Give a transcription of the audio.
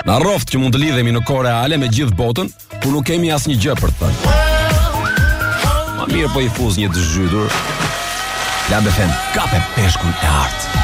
Na rroft që mund të lidhemi në kohë reale me gjithë botën, ku nuk kemi asnjë gjë për të thënë. Ma mirë po i fuz një të zhytur. Klab FM, kape peshkun e artë.